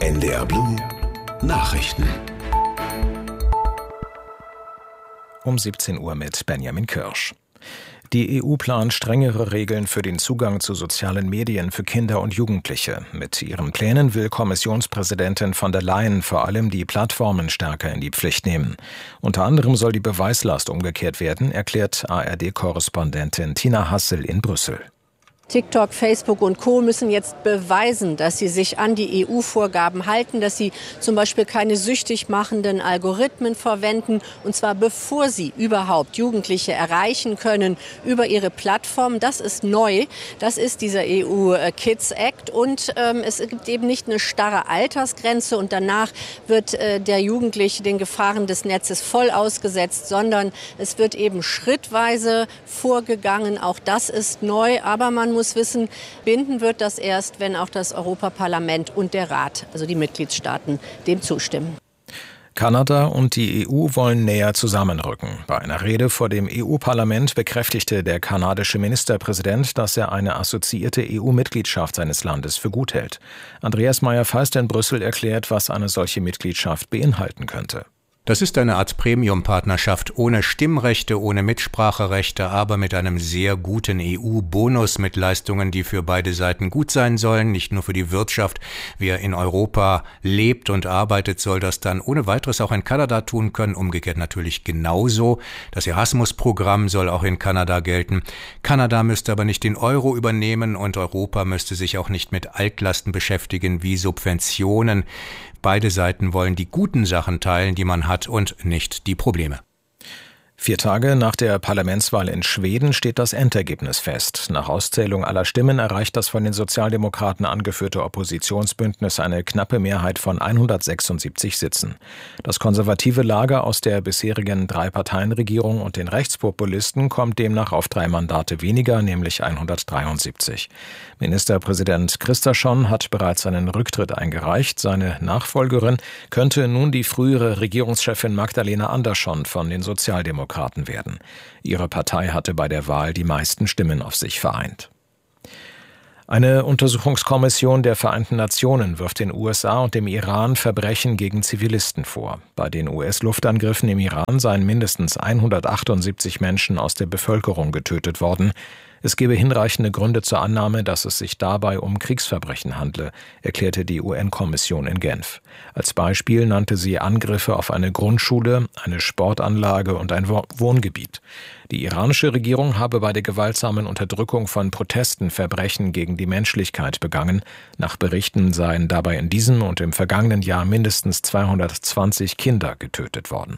NDR Blue Nachrichten. Um 17 Uhr mit Benjamin Kirsch. Die EU plant strengere Regeln für den Zugang zu sozialen Medien für Kinder und Jugendliche. Mit ihren Plänen will Kommissionspräsidentin von der Leyen vor allem die Plattformen stärker in die Pflicht nehmen. Unter anderem soll die Beweislast umgekehrt werden, erklärt ARD-Korrespondentin Tina Hassel in Brüssel. TikTok, Facebook und Co. müssen jetzt beweisen, dass sie sich an die EU-Vorgaben halten, dass sie zum Beispiel keine süchtig machenden Algorithmen verwenden, und zwar bevor sie überhaupt Jugendliche erreichen können über ihre Plattform. Das ist neu, das ist dieser EU-Kids Act, und es gibt eben nicht eine starre Altersgrenze und danach wird der Jugendliche den Gefahren des Netzes voll ausgesetzt, sondern es wird eben schrittweise vorgegangen. Auch das ist neu, aber man muss wissen, binden wird das erst, wenn auch das Europaparlament und der Rat, also die Mitgliedstaaten, dem zustimmen. Kanada und die EU wollen näher zusammenrücken. Bei einer Rede vor dem EU-Parlament bekräftigte der kanadische Ministerpräsident, dass er eine assoziierte EU-Mitgliedschaft seines Landes für gut hält. Andreas Meyer-Feist in Brüssel erklärt, was eine solche Mitgliedschaft beinhalten könnte. Das ist eine Art Premium-Partnerschaft ohne Stimmrechte, ohne Mitspracherechte, aber mit einem sehr guten EU-Bonus mit Leistungen, die für beide Seiten gut sein sollen, nicht nur für die Wirtschaft. Wer in Europa lebt und arbeitet, soll das dann ohne weiteres auch in Kanada tun können, umgekehrt natürlich genauso. Das Erasmus-Programm soll auch in Kanada gelten. Kanada müsste aber nicht den Euro übernehmen und Europa müsste sich auch nicht mit Altlasten beschäftigen wie Subventionen. Beide Seiten wollen die guten Sachen teilen, die man hat, und nicht die Probleme. 4 Tage nach der Parlamentswahl in Schweden steht das Endergebnis fest. Nach Auszählung aller Stimmen erreicht das von den Sozialdemokraten angeführte Oppositionsbündnis eine knappe Mehrheit von 176 Sitzen. Das konservative Lager aus der bisherigen 3-Parteien-Regierung und den Rechtspopulisten kommt demnach auf 3 Mandate weniger, nämlich 173. Ministerpräsident Kristersson hat bereits seinen Rücktritt eingereicht. Seine Nachfolgerin könnte nun die frühere Regierungschefin Magdalena Andersson von den Sozialdemokraten werden. Ihre Partei hatte bei der Wahl die meisten Stimmen auf sich vereint. Eine Untersuchungskommission der Vereinten Nationen wirft den USA und dem Iran Verbrechen gegen Zivilisten vor. Bei den US-Luftangriffen im Iran seien mindestens 178 Menschen aus der Bevölkerung getötet worden. Es gebe hinreichende Gründe zur Annahme, dass es sich dabei um Kriegsverbrechen handle, erklärte die UN-Kommission in Genf. Als Beispiel nannte sie Angriffe auf eine Grundschule, eine Sportanlage und ein Wohngebiet. Die iranische Regierung habe bei der gewaltsamen Unterdrückung von Protesten Verbrechen gegen die Menschlichkeit begangen. Nach Berichten seien dabei in diesem und im vergangenen Jahr mindestens 220 Kinder getötet worden.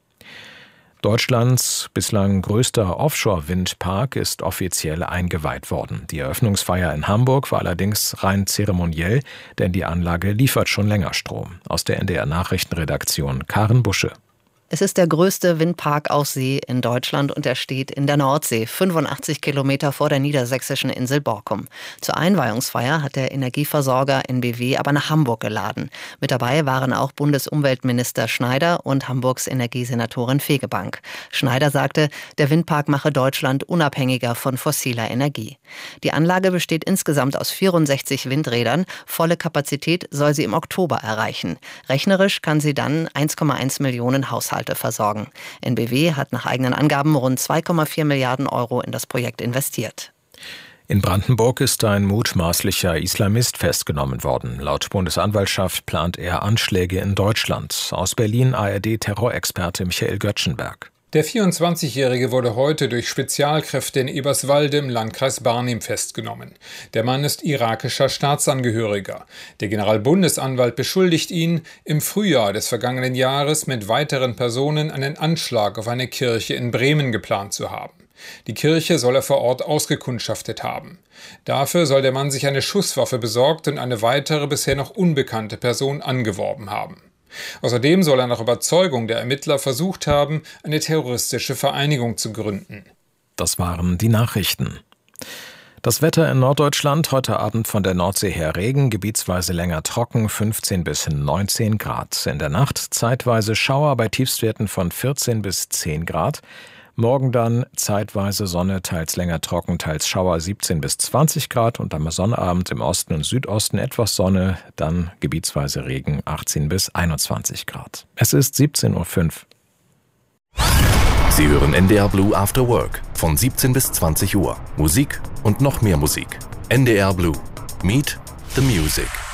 Deutschlands bislang größter Offshore-Windpark ist offiziell eingeweiht worden. Die Eröffnungsfeier in Hamburg war allerdings rein zeremoniell, denn die Anlage liefert schon länger Strom. Aus der NDR-Nachrichtenredaktion Karen Busche. Es ist der größte Windpark auf See in Deutschland und er steht in der Nordsee, 85 Kilometer vor der niedersächsischen Insel Borkum. Zur Einweihungsfeier hat der Energieversorger NBW aber nach Hamburg geladen. Mit dabei waren auch Bundesumweltminister Schneider und Hamburgs Energiesenatorin Fegebank. Schneider sagte, der Windpark mache Deutschland unabhängiger von fossiler Energie. Die Anlage besteht insgesamt aus 64 Windrädern. Volle Kapazität soll sie im Oktober erreichen. Rechnerisch kann sie dann 1,1 Millionen Haushalte versorgen. NBW hat nach eigenen Angaben rund 2,4 Milliarden Euro in das Projekt investiert. In Brandenburg ist ein mutmaßlicher Islamist festgenommen worden. Laut Bundesanwaltschaft plant er Anschläge in Deutschland. Aus Berlin ARD-Terrorexperte Michael Göttschenberg. Der 24-Jährige wurde heute durch Spezialkräfte in Eberswalde im Landkreis Barnim festgenommen. Der Mann ist irakischer Staatsangehöriger. Der Generalbundesanwalt beschuldigt ihn, im Frühjahr des vergangenen Jahres mit weiteren Personen einen Anschlag auf eine Kirche in Bremen geplant zu haben. Die Kirche soll er vor Ort ausgekundschaftet haben. Dafür soll der Mann sich eine Schusswaffe besorgt und eine weitere bisher noch unbekannte Person angeworben haben. Außerdem soll er nach Überzeugung der Ermittler versucht haben, eine terroristische Vereinigung zu gründen. Das waren die Nachrichten. Das Wetter in Norddeutschland, heute Abend von der Nordsee her Regen, gebietsweise länger trocken, 15 bis 19 Grad. In der Nacht zeitweise Schauer bei Tiefstwerten von 14 bis 10 Grad. Morgen dann zeitweise Sonne, teils länger trocken, teils Schauer, 17 bis 20 Grad und am Sonnabend im Osten und Südosten etwas Sonne, dann gebietsweise Regen, 18 bis 21 Grad. Es ist 17:05 Uhr. Sie hören NDR Blue After Work von 17 bis 20 Uhr. Musik und noch mehr Musik. NDR Blue. Meet the Music.